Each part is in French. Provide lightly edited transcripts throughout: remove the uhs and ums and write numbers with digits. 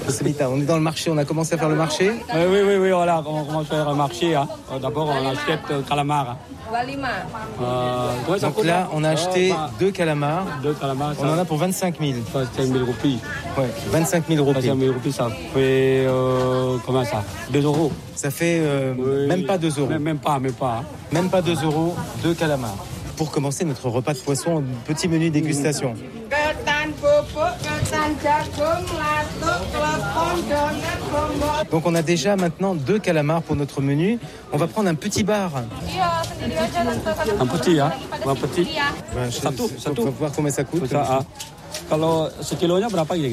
Semita, on est dans le marché, on a commencé à faire le marché. Oui, voilà, on commence à faire le marché. Hein. D'abord, on achète calamar. Donc là, on a acheté 2 calamars. 2 calamars. On en a pour 25 000. 25 000 roupies. Ouais, 25 000 roupies. 25 000 roupies, ça fait, comment ça 2 euros. Ça fait même pas 2 euros. Même pas. Hein. Même pas 2 euros, 2 calamars. Pour commencer notre repas de poisson, petit menu dégustation. Donc on a déjà maintenant 2 calamars pour notre menu. On va prendre un petit bar. Un petit, hein. Un petit. Satu. On va voir combien ça coûte. Ça, kalau sekilonya berapa ini?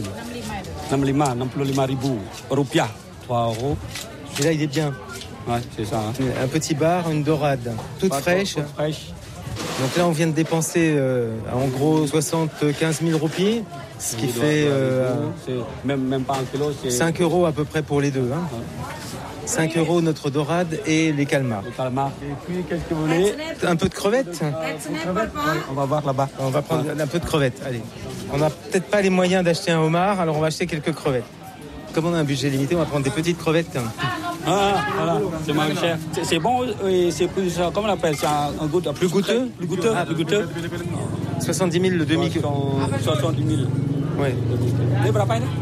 65 rupiah. 3 euros. Et là, il est bien. Ouais, c'est ça. Hein. Un petit bar, une dorade, toute fraîche. Donc là, on vient de dépenser en gros 75 000 roupies, ce qui fait même pas un kilo. 5 euros à peu près pour les deux. Hein. 5 euros notre dorade et les calmars. Et puis, qu'est-ce que vous voulez? Un peu de crevettes. On va voir là-bas. On va prendre un peu de crevettes. Allez. On n'a peut-être pas les moyens d'acheter un homard, alors on va acheter quelques crevettes. Comme on a un budget limité, on va prendre des petites crevettes. Ah, voilà, c'est moins cher. C'est bon et c'est plus, comment on appelle, c'est un goût plus goûteux. Plus goûteux. 70 000 le demi. 70 000. Ouais. Ini berapa ini?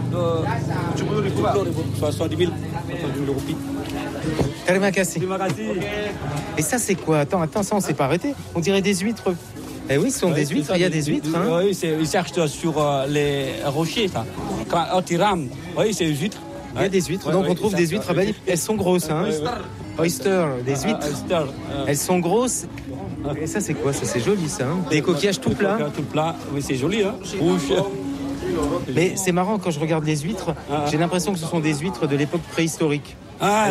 70 000 roupies. Terima kasih. Et ça, c'est quoi? Attends, ça, on s'est pas arrêté. On dirait des huîtres. Eh oui, ce sont des huîtres. Il y a des huîtres. Hein. Oui, ils cherchent sur les rochers. Ça. Quand tu rames, oui, c'est des huîtres. Il y a des huîtres. Donc, on trouve des huîtres à Bali. Elles sont grosses. Hein. Oyster, des huîtres. Elles sont grosses. Et ça, c'est quoi? Ça, c'est joli, ça. Hein. Des coquillages tout plats. Tout plat. Oui, c'est joli. Hein. Rouge. Mais c'est marrant, quand je regarde les huîtres, j'ai l'impression que ce sont des huîtres de l'époque préhistorique. Ah,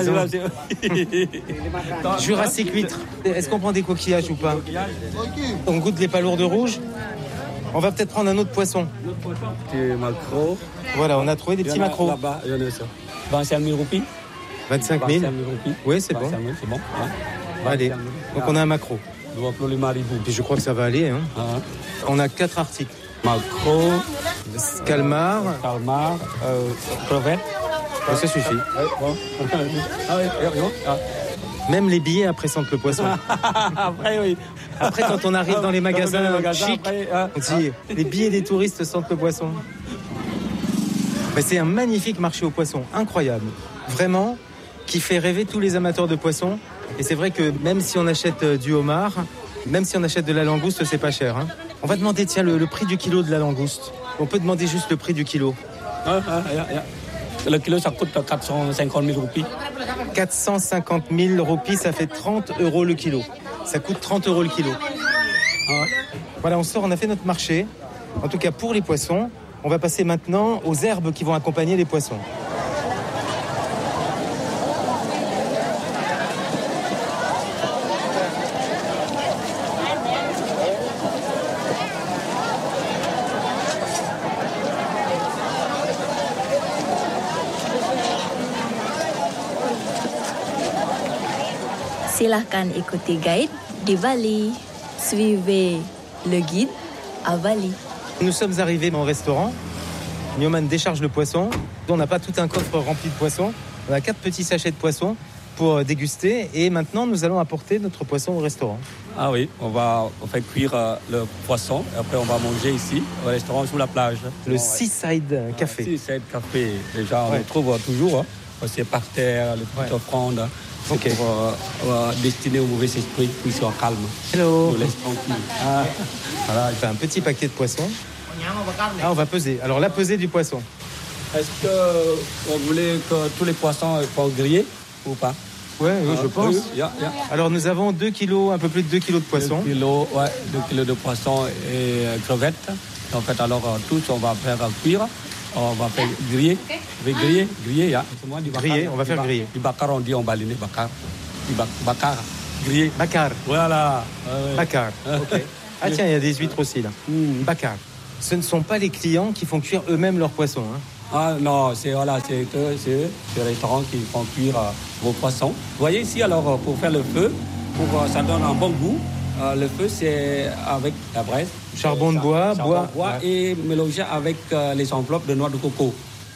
Jurassique huître. Est-ce qu'on prend des coquillages ou pas? On goûte les palourdes rouges. On va peut-être prendre un autre poisson. Des maquereaux. Voilà, on a trouvé des petits maquereaux. Là-bas, il y en a ça. 25 000 roupies. 25 000. Oui, c'est bon. C'est bon. Hein. Allez, donc on a un maquereau. Et je crois que ça va aller. Hein. On a 4 articles. Maquereau, calmar, crevettes. Ça suffit. Même les billets après sentent le poisson. Après, oui. Après, quand on arrive dans les magasins chics, on dit les billets des touristes sentent le poisson. Mais c'est un magnifique marché aux poissons, incroyable. Vraiment, qui fait rêver tous les amateurs de poissons. Et c'est vrai que même si on achète du homard, même si on achète de la langouste, c'est pas cher. Hein. On va demander, tiens, le prix du kilo de la langouste. On peut demander juste le prix du kilo. Le kilo, ça coûte 450 000 roupies. 450 000 roupies, ça fait 30 euros le kilo. Ça coûte 30 euros le kilo. Voilà, on sort, on a fait notre marché. En tout cas, pour les poissons, on va passer maintenant aux herbes qui vont accompagner les poissons. Silahkan ikuti guide di Bali. Suivez le guide à Bali. Nous sommes arrivés au restaurant. Nyoman décharge le poisson. On n'a pas tout un coffre rempli de poissons. On a 4 petits sachets de poissons pour déguster. Et maintenant, nous allons apporter notre poisson au restaurant. Ah oui, on fait cuire le poisson. Et après, on va manger ici, au restaurant sous la plage. Le Seaside Café. Seaside Café. Déjà, on le trouve toujours. Hein. C'est par terre, les petites offrandes. C'est pour destiner aux mauvais esprits qui sont calmes. Hello. On laisse tranquille. Voilà, il fait un petit paquet de poissons. On va peser. Alors, la pesée du poisson. Est-ce que vous voulez que tous les poissons soient grillés ou pas? Oui, je pense. Oui. Alors, nous avons 2 kilos, un peu plus de 2 kilos de poissons. 2 kilos de poissons et crevettes. En fait, alors, tous, on va faire cuire. On va faire griller. Griller, on va faire griller. Du bakar, on dit en balinais, bakar. Du bakar. Griller. Bakar. Voilà. Bakar. Ok. Ah tiens, il y a des huîtres aussi là. Bakar. Ce ne sont pas les clients qui font cuire eux-mêmes leurs poissons. Hein. Ah non, c'est les restaurants qui font cuire vos poissons. Vous voyez ici, alors, pour faire le feu, ça donne un bon goût. Le feu, c'est avec la braise. Charbon de bois, et mélangé avec les enveloppes de noix de coco.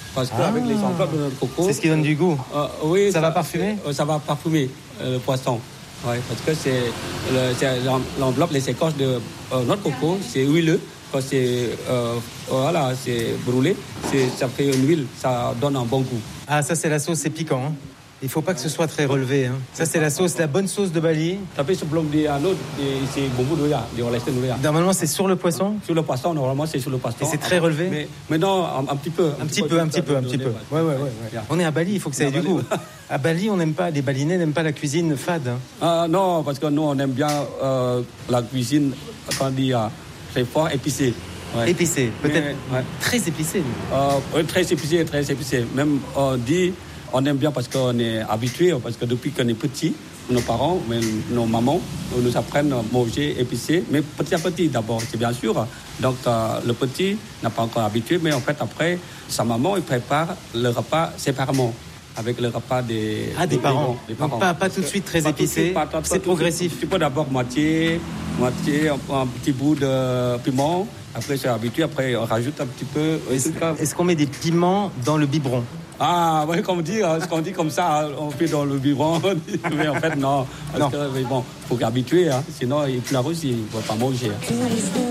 Parce qu'avec les enveloppes de notre coco... C'est ce qui donne du goût. Oui. Ça va parfumer? Ça va parfumer le poisson. Ouais, parce que c'est l'enveloppe, les écorces de notre coco, c'est huileux. Quand c'est brûlé, ça fait une huile, ça donne un bon goût. Ah, ça c'est la sauce, c'est piquant. Hein. Il faut pas que ce soit très relevé. Hein. Ça c'est la sauce, la bonne sauce de Bali. Tapi sebelum c'est bumbu dulu ya, dioleskan dulu ya. Normalement c'est sur le poisson. Sur le poisson, normalement c'est sur le poisson. Et c'est très relevé. Mais non, un petit peu. Un petit peu. Ouais. On est à Bali, il faut que ça ait du goût. À Bali, les Balinais n'aiment pas la cuisine fade. Hein. Non, parce que nous on aime bien la cuisine, très fort, épicée. Ouais. Épicé, peut-être très épicé. Très épicé. Même on aime bien parce qu'on est habitué, parce que depuis qu'on est petit, nos parents, nos mamans nous apprennent à manger épicé, mais petit à petit d'abord, c'est bien sûr. Donc le petit n'a pas encore habitué, mais en fait après, sa maman il prépare le repas séparément. Avec le repas des parents. Donc pas tout de suite très épicé, c'est progressif. Tu peux d'abord moitié, un petit bout de piment. Après, c'est habitué. Après, on rajoute un petit peu. Est-ce qu'on met des piments dans le biberon? Ah, oui, comme on dit, ce qu'on dit comme ça, on fait dans le biberon. Mais en fait, non. Parce que, bon, il faut qu'habituer, sinon, il pleure aussi, il ne va pas manger.